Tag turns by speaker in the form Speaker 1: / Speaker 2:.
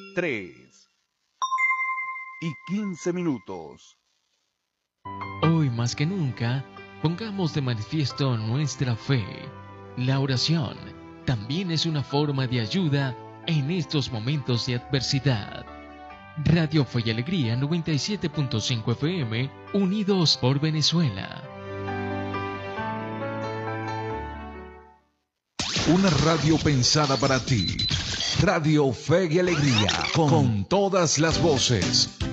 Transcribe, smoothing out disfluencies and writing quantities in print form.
Speaker 1: 3:15.
Speaker 2: Hoy más que nunca, pongamos de manifiesto nuestra fe. La oración también es una forma de ayuda en estos momentos de adversidad. Radio Fe y Alegría 97.5 FM, unidos por Venezuela.
Speaker 1: Una radio pensada para ti. Radio Fe y Alegría, con todas las voces.